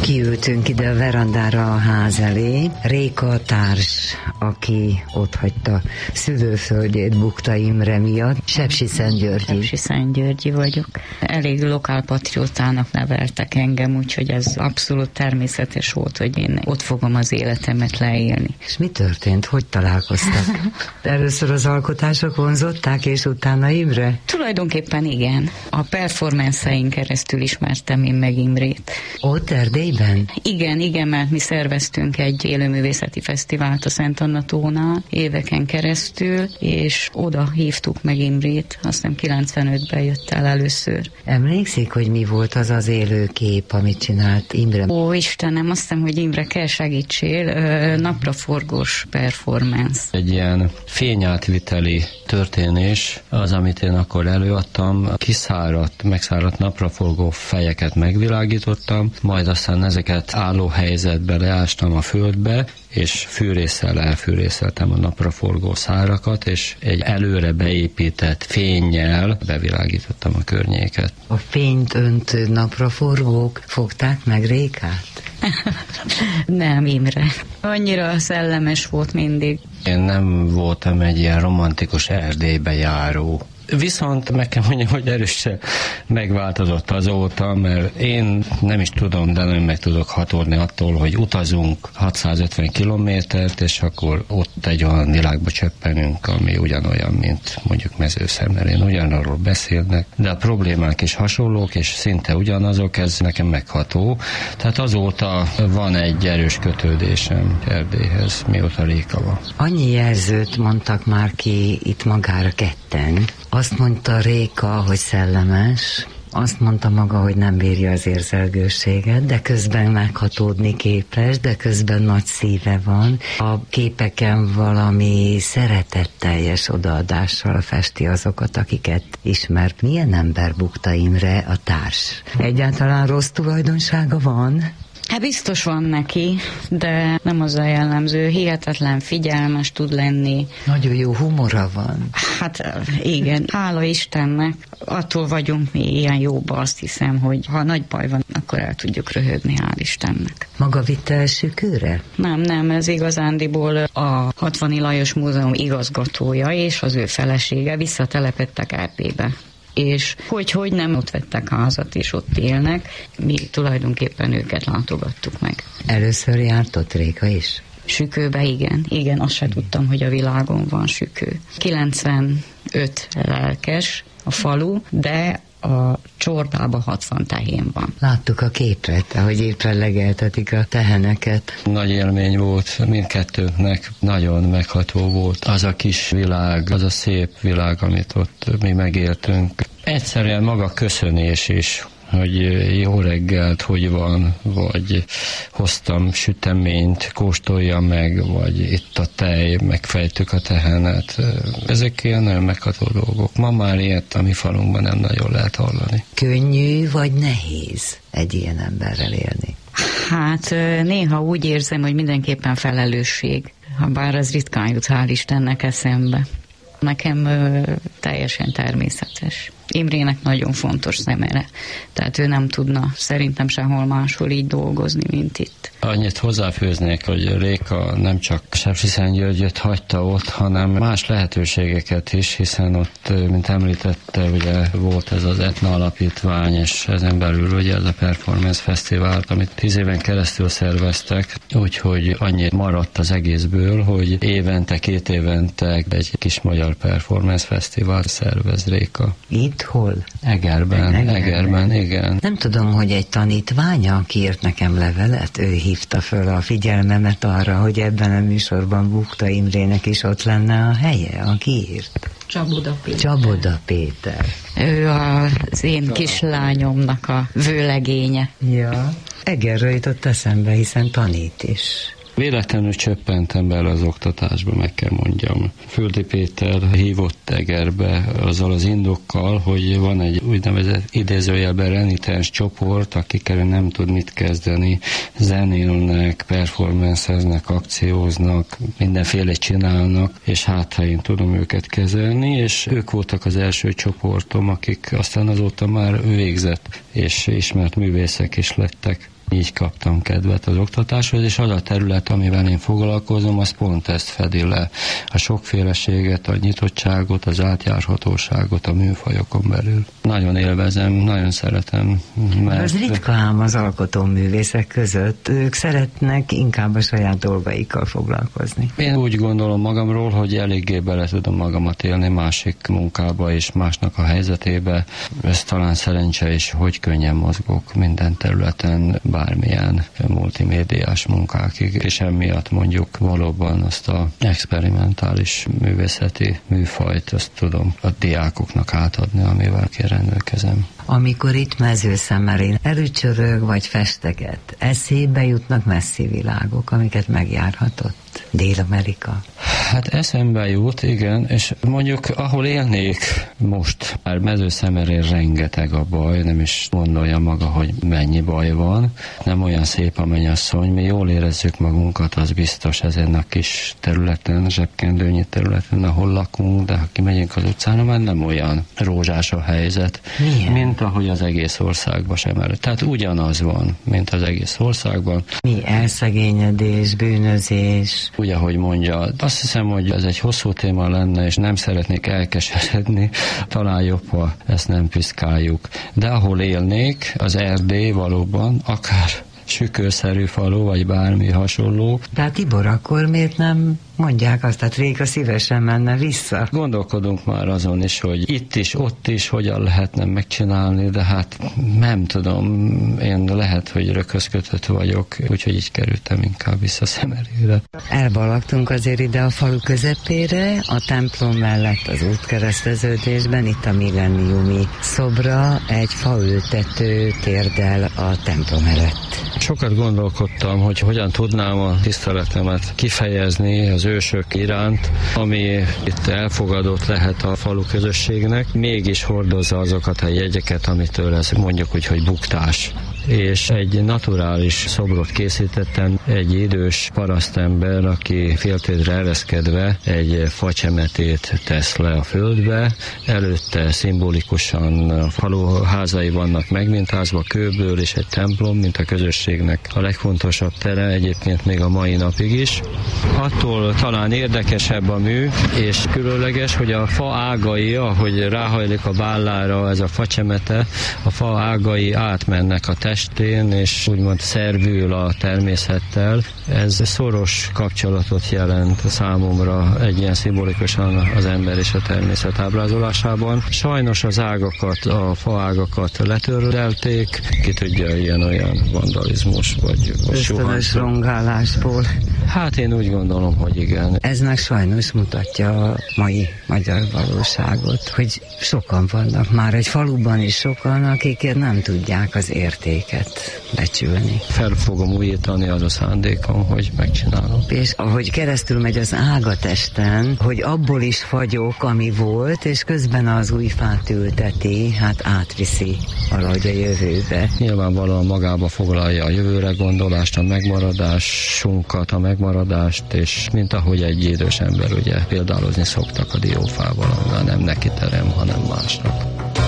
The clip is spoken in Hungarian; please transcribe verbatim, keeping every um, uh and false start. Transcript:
Kiültünk ide a verandára a ház elé. Réka a társ, aki otthagyta szülőföldjét Bukta Imre miatt. Sepsiszentgyörgyi. Sepsiszentgyörgyi vagyok. Elég lokálpatriótának neveltek engem, úgyhogy ez abszolút természetes volt, hogy én ott fogom az életemet leélni. És mi történt? Hogy találkoztak? Először az alkotások vonzották, és utána Imre? Tulajdonképpen igen. A performance-ein keresztül ismertem én meg Imrét. Ott Erdélyben? Igen, igen, mert mi szerveztünk egy élőművészeti fesztivált a Szent Anna tónál éveken keresztül, és oda hívtuk meg Imrét, azt hiszem kilencvenötben jött el először. Emlékszik, hogy mi volt az az élő kép, amit csinált Imre? Ó, Istenem, azt hiszem, hogy Imre, kell segítsél, napraforgós performance. Egy ilyen fényátviteli történés az, amit én akkor előadtam. Kiszáradt, megszáradt napraforgó fejeket megvilágítottam, majd aztán ezeket álló helyzetbe leástam a földbe, és fűrésszel elfűrészeltem a napraforgó szárakat, és egy előre beépített fénnyel bevilágítottam a környéket. A fényt öntő napraforgók fogták meg Rékát? Nem, Imre. Annyira szellemes volt mindig. Én nem voltam egy ilyen romantikus Erdélybe járó. Viszont meg kell mondjam, hogy erősen megváltozott azóta, mert én nem is tudom, de nem meg tudok hatolni attól, hogy utazunk hatszázötven kilométert, és akkor ott egy olyan világba csöppenünk, ami ugyanolyan, mint mondjuk Mezőszemmel. Ugyanarról beszélnek, de a problémák is hasonlók, és szinte ugyanazok, ez nekem megható. Tehát azóta van egy erős kötődésem Erdélyhez, mióta Réka van. Annyi jelzőt mondtak már ki itt magára ketten. Azt mondta Réka, hogy szellemes, azt mondta maga, hogy nem bírja az érzelgőséget, de közben meghatódni képes, de közben nagy szíve van. A képeken valami szeretetteljes odaadással festi azokat, akiket ismer. Milyen ember Bukta Imre, a társ? Egyáltalán rossz tulajdonsága van? Hát biztos van neki, de nem az a jellemző. Hihetetlen figyelmes tud lenni. Nagyon jó humora van. Hát igen, hála Istennek. Attól vagyunk mi ilyen jóba, azt hiszem, hogy ha nagy baj van, akkor el tudjuk röhögni, hál' Istennek. Maga vitte el Sükőre? Nem, nem, ez igazándiból a Hatvani Lajos Múzeum igazgatója és az ő felesége visszatelepedtek Erdélybe. És hogy, hogy nem ott vettek házat, és ott élnek, mi tulajdonképpen őket látogattuk meg. Először járt ott Réka is? Sükőbe, igen. Igen, azt se tudtam, hogy a világon van Sükő. kilencvenöt lelkes a falu, de a csorbában hatvan tehén van. Láttuk a képet, ahogy éppen legeltetik a teheneket. Nagy élmény volt mindkettőnknek, nagyon megható volt. Az a kis világ, az a szép világ, amit ott mi megéltünk. Egyszerűen maga köszönés is, hogy jó reggelt, hogy van, vagy hoztam süteményt, kóstolja meg, vagy itt a tej, megfejtük a tehenet. Ezek ilyen nagyon megható dolgok. Ma már ilyet a mi falunkban nem nagyon lehet hallani. Könnyű vagy nehéz egy ilyen emberrel élni? Hát néha úgy érzem, hogy mindenképpen felelősség, bár az ritkán jut, hál' Istennek eszembe. Nekem ö, teljesen természetes. Imrének nagyon fontos szemere. Tehát ő nem tudna szerintem sehol máshol így dolgozni, mint itt. Annyit hozzáfőznék, hogy Réka nem csak Sepsiszentgyörgyöt hagyta ott, hanem más lehetőségeket is, hiszen ott, mint említette, ugye volt ez az Etna alapítvány, és ezen belül ugye ez a Performance Fesztivál, amit tíz éven keresztül szerveztek, úgyhogy annyit maradt az egészből, hogy évente, két évente egy kis magyar Performance Fesztivál szervez Réka. Itt hol? Egerben, Egerben, Egerben, igen. Nem tudom, hogy egy tanítványa, aki írt nekem levelet, ő hívta föl a figyelmemet arra, hogy ebben a műsorban Bukta Imrének is ott lenne a helye, aki írt. Csaboda Péter. Csaboda Péter. Ő az én kislányomnak a vőlegénye. Ja. Egerről jutott eszembe, hiszen tanít is. Véletlenül csöppentem bele az oktatásba, meg kell mondjam. Földi Péter hívott Egerbe azzal az indokkal, hogy van egy úgynevezett idézőjelben renitens csoport, akikkel nem tud mit kezdeni, zenélnek, performanceznek, akcióznak, mindenféle csinálnak, és hát ha én tudom őket kezelni, és ők voltak az első csoportom, akik aztán azóta már végzett, és ismert művészek is lettek. Így kaptam kedvet az oktatáshoz, és az a terület, amivel én foglalkozom, az pont ezt fedi le. A sokféleséget, a nyitottságot, az átjárhatóságot a műfajokon belül. Nagyon élvezem, nagyon szeretem. Mert... Az ritka ám az alkotóművészek között. Ők szeretnek inkább a saját dolgaikkal foglalkozni. Én úgy gondolom magamról, hogy eléggé bele tudom magamat élni másik munkába és másnak a helyzetébe. Ez talán szerencse is, hogy könnyen mozgok minden területen, bármilyen multimédiás munkákig, és emiatt mondjuk valóban azt a experimentális művészeti műfajt, azt tudom a diákoknak átadni, amivel én rendelkezem. Amikor itt Mezőszemerén elücsörög vagy festeget, eszébe jutnak messzi világok, amiket megjárhatott? Dél-Amerika? Hát eszembe jut, igen, és mondjuk ahol élnék most, már Mezőszemerén rengeteg a baj, nem is gondolja maga, hogy mennyi baj van, nem olyan szép a mennyasszony, mi jól érezzük magunkat, az biztos ezen a kis területen, zsebkendőnyi területen, ahol lakunk, de ha kimegyünk az utcára, már nem olyan rózsás a helyzet, milyen? Mint ahogy az egész országban sem előtt. Tehát ugyanaz van, mint az egész országban. Mi? Elszegényedés, bűnözés? Úgy, ahogy mondja, azt hiszem, hogy ez egy hosszú téma lenne, és nem szeretnék elkeseredni, talán jobb, ha ezt nem piszkáljuk. De ahol élnék, az Erdély valóban, akár sükörszerű falu, vagy bármi hasonló. Tehát Tibor, akkor miért nem mondják azt, tehát Réka szívesen menne vissza? Gondolkodunk már azon is, hogy itt is, ott is hogyan lehetne megcsinálni, de hát nem tudom, én lehet, hogy rökhözkötött vagyok, úgyhogy így kerültem inkább vissza Szemerére. Elbalagtunk azért ide a falu közepére, a templom mellett az útkereszteződésben, itt a milleniumi szobra, egy faültető térdel a templom előtt. Sokat gondolkodtam, hogy hogyan tudnám a tiszteletemet kifejezni az ősök iránt, ami itt elfogadott lehet a falu közösségnek, mégis hordozza azokat a jegyeket, amitől ez mondjuk úgy, hogy buktás. És egy naturális szobrot készítettem, egy idős parasztember, aki féltédre ereszkedve egy facsemetét tesz le a földbe, előtte szimbolikusan a falu házai vannak megmintázva kőből, és egy templom, mint a közösségnek a legfontosabb tere, egyébként még a mai napig is. Attól talán érdekesebb a mű, és különleges, hogy a fa ágai, ahogy ráhajlik a vállára ez a facsemete, a fa ágai átmennek a testén, és úgymond szervül a természettel. Ez szoros kapcsolatot jelent számomra egy ilyen szimbolikusan az ember és a természet ábrázolásában. Sajnos az ágakat, a fa ágakat letördelték, ki tudja, ilyen-olyan vandalizmus vagy, vagy ösztönös rongálásból. Hát én úgy gondolom, hogy igen. Ez meg sajnos mutatja a mai magyar valóságot, hogy sokan vannak már egy faluban is sokan, akik nem tudják az értéket becsülni. Fel fogom újítani, az a szándékom, hogy megcsinálom. És ahogy keresztül megy az ágatesten, hogy abból is fagyok, ami volt, és közben az új fát ülteti, hát átviszi valahogy a jövőbe. Nyilvánvalóan magába foglalja a jövőre gondolást, a megmaradásunkat, a megmaradást, és mint ahogy egy idős ember ugye példálozni szoktak a diófával, nem neki terem, hanem másnak.